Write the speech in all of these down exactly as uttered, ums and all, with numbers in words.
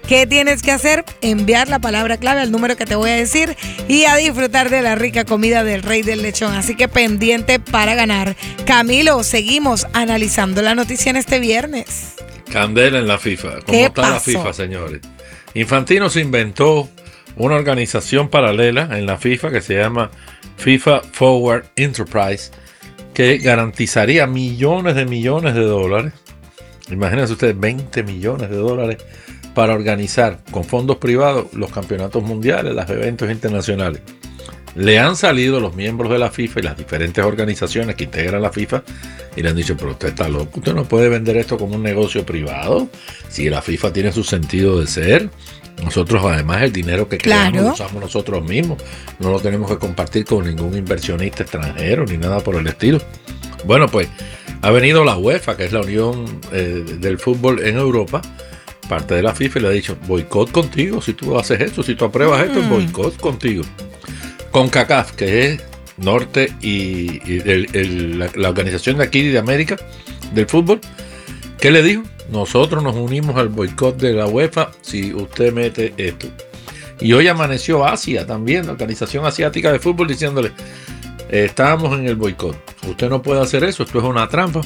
¿Qué tienes que hacer? Enviar la palabra clave al número que te voy a decir y a disfrutar de la rica comida del Rey del Lechón. Así que pendiente para ganar. Camilo, seguimos analizando la noticia en este viernes. Candela en la FIFA. ¿Cómo ¿Qué está pasó? la FIFA, señores? Infantino se inventó una organización paralela en la FIFA que se llama FIFA Forward Enterprise, que garantizaría millones de millones de dólares. Imagínense ustedes, veinte millones de dólares para organizar con fondos privados los campeonatos mundiales, los eventos internacionales. Le han salido los miembros de la FIFA y las diferentes organizaciones que integran la FIFA y le han dicho, pero usted está loco, usted no puede vender esto como un negocio privado. Si la FIFA tiene su sentido de ser, nosotros además el dinero que creamos Claro. lo usamos nosotros mismos, no lo tenemos que compartir con ningún inversionista extranjero ni nada por el estilo. Bueno, pues ha venido la UEFA, que es la Unión eh, del Fútbol en Europa, parte de la FIFA, y le ha dicho, boicot contigo, si tú haces esto, si tú apruebas Mm. esto, boicot contigo. CONCACAF, que es Norte y, y el, el, la, la organización de aquí de América del fútbol, ¿qué le dijo? Nosotros nos unimos al boicot de la UEFA si usted mete esto. Y hoy amaneció Asia también, la Organización Asiática de Fútbol, diciéndole, eh, estábamos en el boicot, usted no puede hacer eso, esto es una trampa.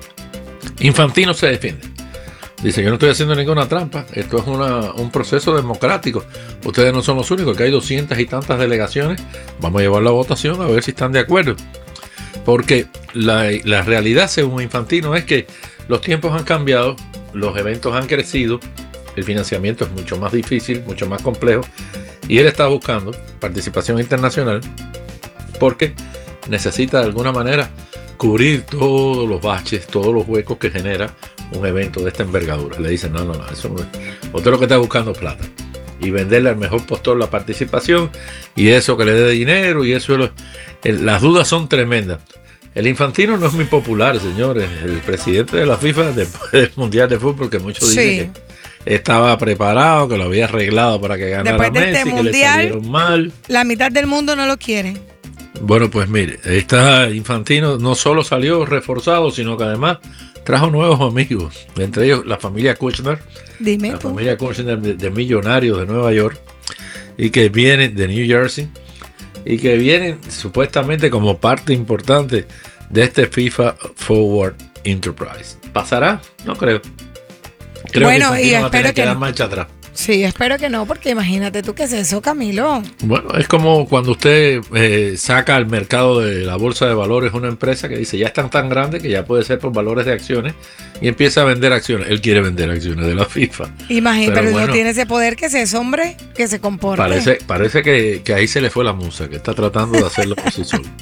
Infantino se defiende. Dice, yo no estoy haciendo ninguna trampa, esto es una, un proceso democrático. Ustedes no son los únicos, que hay doscientas y tantas delegaciones. Vamos a llevar la votación a ver si están de acuerdo. Porque la, la realidad, según Infantino, es que los tiempos han cambiado, los eventos han crecido, el financiamiento es mucho más difícil, mucho más complejo, y él está buscando participación internacional porque necesita de alguna manera cubrir todos los baches, todos los huecos que genera un evento de esta envergadura. Le dicen, no, no, no, eso no es. Usted lo que está buscando es plata. Y venderle al mejor postor la participación, y eso que le dé dinero, y eso, lo, el, las dudas son tremendas. El Infantino no es muy popular, señores. El presidente de la FIFA, después del Mundial de Fútbol, que muchos Sí. dicen que estaba preparado, que lo había arreglado para que ganara Después de Messi, este que mundial, le salieron mal. La mitad del mundo no lo quiere. Bueno, pues mire, está Infantino no solo salió reforzado, sino que además trajo nuevos amigos, entre ellos la familia Kushner, Dime la tú. familia Kushner de, de millonarios de Nueva York, y que vienen de New Jersey, y que vienen supuestamente como parte importante de este FIFA Forward Enterprise. ¿Pasará? No creo. Creo Bueno, que y Infantino va a espero tener que que dar no. marcha atrás. Sí, espero que no, porque imagínate tú qué es eso, Camilo. Bueno, es como cuando usted eh, saca al mercado de la bolsa de valores una empresa que dice ya están tan grandes que ya puede ser por valores de acciones y empieza a vender acciones. Él quiere vender acciones de la FIFA. Imagínate, Pero pero bueno, no tiene ese poder que ese es hombre que se comporte. Parece, parece que, que ahí se le fue la musa, que está tratando de hacerlo por sí solo.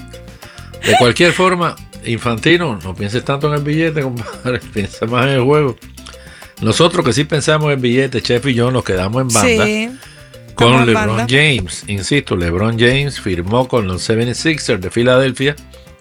De cualquier forma, Infantino, no pienses tanto en el billete, compadre, piensa más en el juego. Nosotros que sí pensamos en billetes, Chef y yo nos quedamos en banda Sí, con estamos en LeBron banda. James. Insisto, LeBron James firmó con los setenta y seis ers de Filadelfia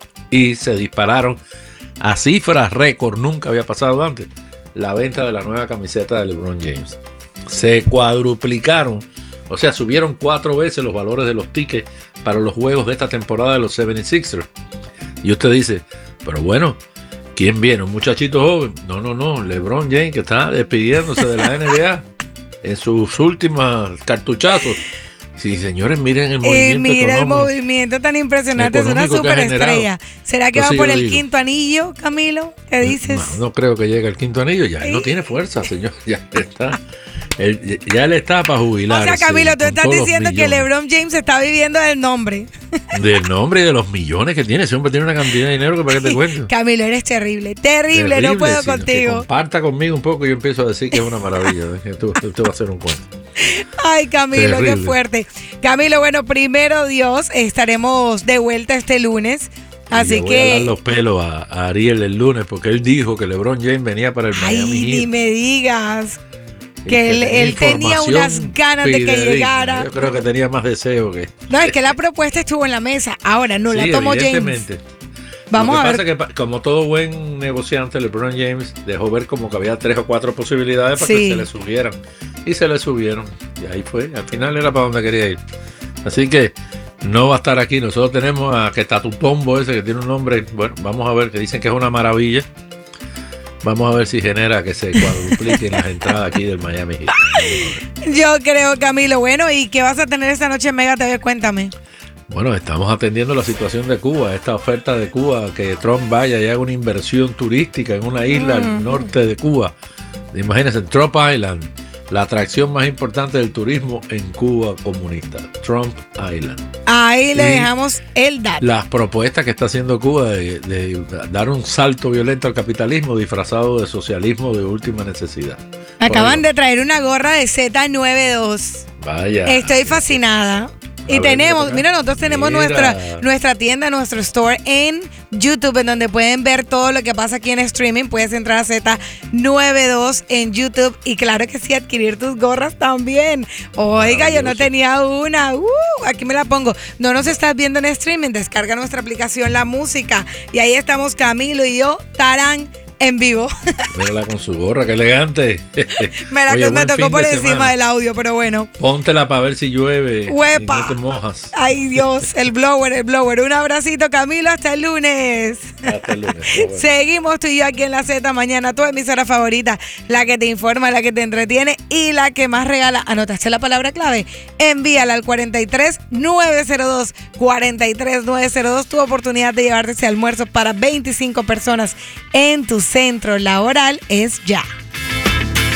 y se dispararon a cifras récord, nunca había pasado antes, la venta de la nueva camiseta de LeBron James. Se cuadruplicaron, o sea, subieron cuatro veces los valores de los tickets para los juegos de esta temporada de los setenta y seis ers. Y usted dice, pero bueno, ¿quién viene? ¿Un muchachito joven? No, no, no, LeBron James, que está despidiéndose de la N B A en sus últimos cartuchazos. Sí, señores, miren el movimiento Eh, mira el económico. movimiento tan impresionante, es una económico que ha superestrella. ¿Será que Entonces va por yo el digo- quinto anillo, Camilo? ¿Qué dices? No, no creo que llegue al quinto anillo, ya él no Sí. tiene fuerza, señor. Ya está. Él- ya él está para O jubilar. sea, Camilo, tú estás diciendo que LeBron James está viviendo del nombre. Del nombre y de los millones que tiene. Ese hombre tiene una cantidad de dinero que para qué te cuento. Camilo, eres terrible, terrible, no Terrible, puedo sino que contigo. comparta conmigo un poco y yo empiezo a decir que es una maravilla. ¿eh? Que Esto, esto va a ser un cuento. Ay, Camilo, qué Terrible. fuerte. Camilo, bueno, primero Dios, estaremos de vuelta este lunes. Y Así le voy a dar que, los pelos a, a Ariel el lunes porque él dijo que LeBron James venía para el ay, Miami ni Heat. me digas Y que él, él tenía información unas ganas de que fidedigna. llegara. Yo creo que tenía más deseo que. No, es que la propuesta estuvo en la mesa. Ahora no Sí, la tomó James. evidentemente. Vamos Lo que a pasa ver. es que, pa- como todo buen negociante, LeBron James dejó ver como que había tres o cuatro posibilidades para Sí. que se le subieran. Y se le subieron. Y ahí fue. Al final era para donde quería ir. Así que no va a estar aquí. Nosotros tenemos a Ketatutombo ese que tiene un nombre. Bueno, vamos a ver, que dicen que es una maravilla. Vamos a ver si genera que se cuadrupliquen las entradas aquí del Miami Heat. Yo creo, Camilo. Bueno, ¿y qué vas a tener esta noche en Mega T V? Cuéntame. Bueno, estamos atendiendo la situación de Cuba, esta oferta de Cuba, que Trump vaya y haga una inversión turística en una isla mm. al norte de Cuba. Imagínense, Trump Island, la atracción más importante del turismo en Cuba comunista, Trump Island. Ahí le y dejamos el dato. Las propuestas que está haciendo Cuba de, de dar un salto violento al capitalismo disfrazado de socialismo de última necesidad. Acaban de traer una gorra de Z noventa y dos. Vaya. Estoy fascinada. Y tenemos, mira, nosotros tenemos mira. nuestra nuestra tienda, nuestro store en YouTube, en donde pueden ver todo lo que pasa aquí en streaming. Puedes entrar a Z noventa y dos en YouTube y claro que sí, adquirir tus gorras también. Oiga, yo no tenía una. Uh, aquí me la pongo. No nos estás viendo en streaming, descarga nuestra aplicación La Música y ahí estamos Camilo y yo, tarán, en vivo. Mírala con su gorra, qué elegante. Me la Oye, me tocó por encima semana. del audio, pero bueno. Póntela para ver si llueve. ¡Huepa! Y no te mojas. Ay, Dios, el blower, el blower. Un abracito, Camilo, hasta el lunes. Hasta el lunes. Bueno. Seguimos tú y yo aquí en la Z mañana, tu emisora favorita, la que te informa, la que te entretiene y la que más regala. ¿Anotaste la palabra clave? Envíala al cuarenta y tres nueve cero dos, cuarenta y tres nueve cero dos, tu oportunidad de llevarte ese almuerzo para veinticinco personas en tu centro laboral es ya.